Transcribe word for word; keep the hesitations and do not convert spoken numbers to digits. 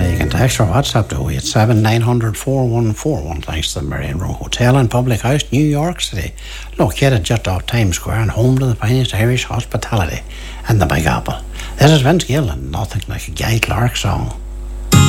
Now you can text or WhatsApp to oh eight seven nine hundred four one four one thanks to the Marion Row Hotel and Public House, New York City, located just off Times Square and home to the finest Irish hospitality and the Big Apple. This is Vince Gill and Nothing Like a Guy Clark Song.